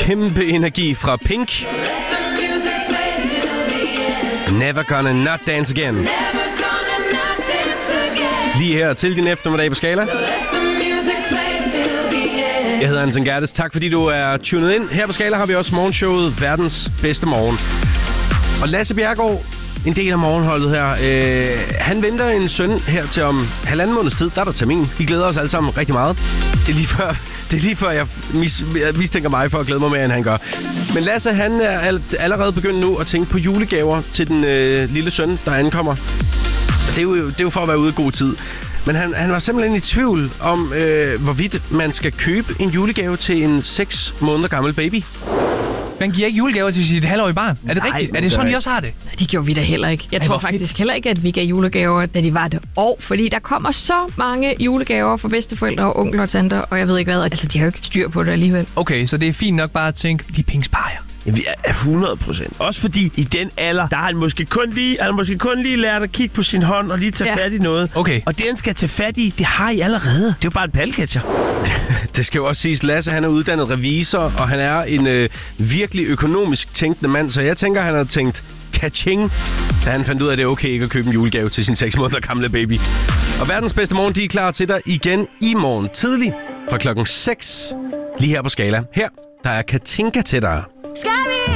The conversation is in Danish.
kæmpe energi fra Pink. Never gonna not dance again. Lige her til din eftermiddag på Skala. Jeg hedder Anton Gerdes. Tak fordi du er tunet ind. Her på Skala har vi også morgenshowet Verdens Bedste Morgen. Og Lasse Bjerregaard, en del af morgenholdet her, han venter en søn her til om 1,5 måneds tid. Der er der termin. Vi glæder os alle sammen rigtig meget. Det er lige før jeg mistænker mig for at glæde mig mere, end han gør. Men Lasse, han er allerede begyndt nu at tænke på julegaver til den lille søn, der ankommer. Det er jo for at være ude i god tid. Men han var simpelthen i tvivl om, hvorvidt man skal købe en julegave til en 6 måneder gammel baby. Man giver ikke julegaver til sit halvårige barn. Er det rigtigt? Er det sådan, I også har det? Det gjorde vi da heller ikke. Jeg tror faktisk heller ikke, at vi gav julegaver, da de var et år. Fordi der kommer så mange julegaver fra bedsteforældre og onkler og tanter, og jeg ved ikke hvad. Altså, de har jo ikke styr på det alligevel. Okay, så det er fint nok bare at tænke, de penge sparer jeg. Ja, vi er 100%. Også fordi i den alder, der har han måske kun lige lært at kigge på sin hånd og lige tage fat i noget. Okay. Og det, han skal tage fat i, det har I allerede. Det er jo bare en palcatcher. Det skal jo også siges, Lasse, han er uddannet revisor, og han er en virkelig økonomisk tænkende mand. Så jeg tænker, han har tænkt kaching, da han fandt ud af, at det er okay ikke at købe en julegave til sin 6 måneder gamle baby. Og Verdens Bedste Morgen, de er klar til dig igen i morgen tidlig fra klokken 6. Lige her på Skala. Her, der er Katinka til dig. Skal vi